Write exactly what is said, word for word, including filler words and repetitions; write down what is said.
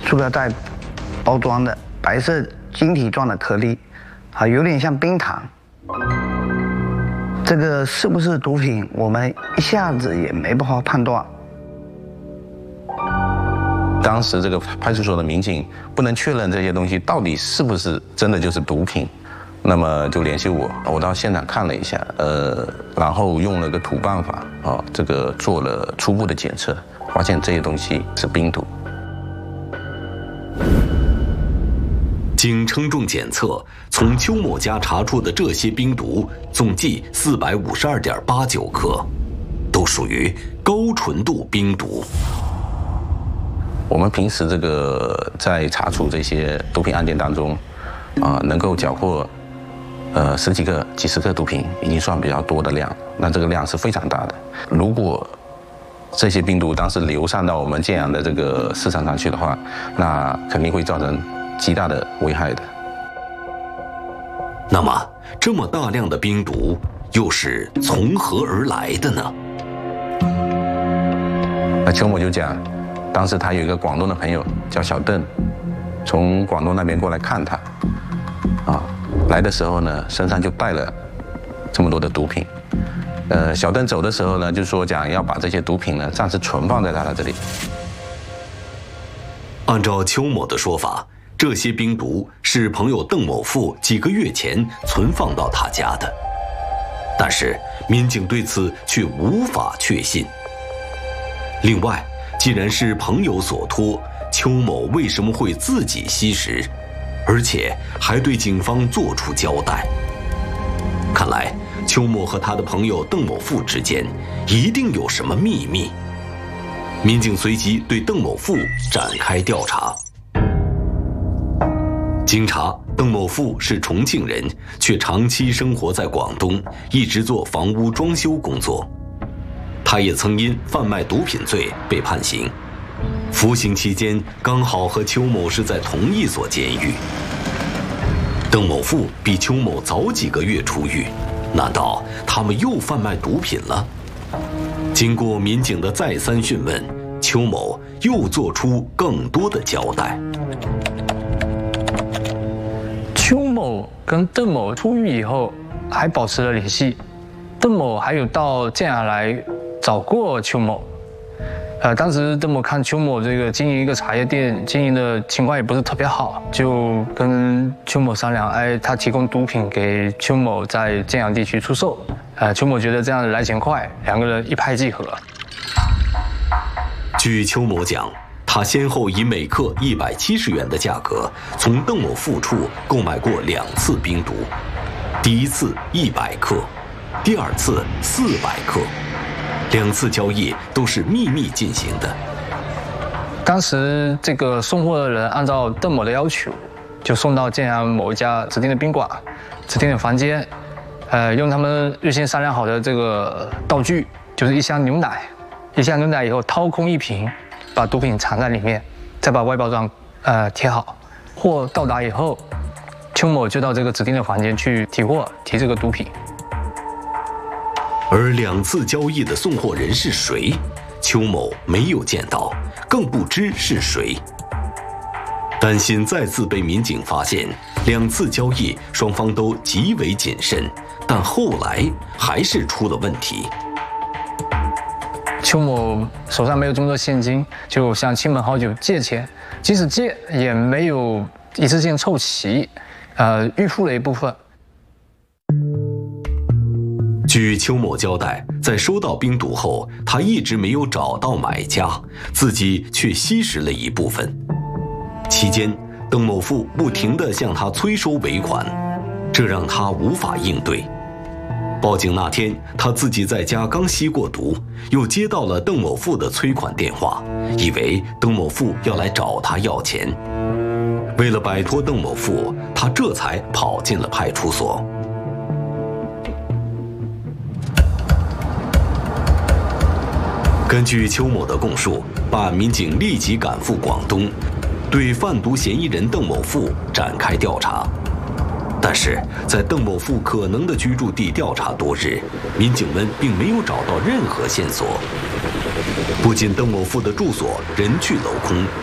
塑料袋包装的白色晶体状的颗粒，啊，有点像冰糖。这个是不是毒品，我们一下子也没办法判断。 当时这个派出所的民警不能确认这些东西到底是不是真的就是毒品，那么就联系我，我到现场看了一下，呃，然后用了个土办法啊，这个做了初步的检测，发现这些东西是冰毒。 经称重检测，从邱某家查出的这些冰毒总计四百五十二点八九克，都属于高纯度冰毒。 我们平时这个在查处这些毒品案件当中，啊、呃，能够缴获，呃，十几个、几十个毒品，已经算比较多的量。那这个量是非常大的。如果这些冰毒当时流散到我们建阳的这个市场上去的话，那肯定会造成极大的危害的。 那么，这么大量的冰毒又是从何而来的呢？ 那邱某就讲，当时他有一个广东的朋友叫小邓，从广东那边过来看他，啊，来的时候呢，身上就带了这么多的毒品。呃，小邓走的时候呢，就说讲要把这些毒品呢暂时存放在他的这里。 按照邱某的说法，这些冰毒是朋友邓某富几个月前存放到他家的，但是民警对此却无法确信。另外，既然是朋友所托，邱某为什么会自己吸食，而且还对警方作出交代？看来，邱某和他的朋友邓某富之间一定有什么秘密。民警随即对邓某富展开调查。经查，邓某富是重庆人，却长期生活在广东，一直做房屋装修工作。他也曾因贩卖毒品罪被判刑，服刑期间刚好和邱某是在同一所监狱。邓某富比邱某早几个月出狱，难道他们又贩卖毒品了？经过民警的再三讯问，邱某又做出更多的交代。 邱某跟邓某出狱以后还保持了联系，邓某还有到建阳来找过邱某。呃，当时邓某看邱某这个经营一个茶叶店，经营的情况也不是特别好，就跟邱某商量，哎，他提供毒品给邱某在建阳地区出售。呃，邱某觉得这样来钱快，两个人一拍即合。 据邱某讲，他先后以每克一百七十元的价格，从邓某富处购买过两次冰毒，第一次一百克，第二次四百克。两次交易都是秘密进行的。 当时这个送货的人按照邓某的要求，就送到建阳某一家指定的宾馆、指定的房间，呃，用他们预先商量好的这个道具，就是一箱牛奶，一箱牛奶以后掏空一瓶，把毒品藏在里面，再把外包装呃贴好。货到达以后，邱某就到这个指定的房间去提货，提这个毒品。 而两次交易的送货人是谁，邱某没有见到，更不知是谁。担心再次被民警发现，两次交易双方都极为谨慎，但后来还是出了问题。 邱某手上没有这么多现金，就向亲朋好友借钱，即使借也没有一次性凑齐，呃，预付了一部分。 据邱某交代，在收到冰毒后，他一直没有找到买家，自己却吸食了一部分。期间，邓某富不停地向他催收尾款，这让他无法应对。报警那天，他自己在家刚吸过毒，又接到了邓某富的催款电话，以为邓某富要来找他要钱。为了摆脱邓某富，他这才跑进了派出所。根据邱某的供述，办案民警立即赶赴广东，对贩毒嫌疑人邓某富展开调查。但是在邓某富可能的居住地调查多日，民警们并没有找到任何线索。不仅邓某富的住所人去楼空，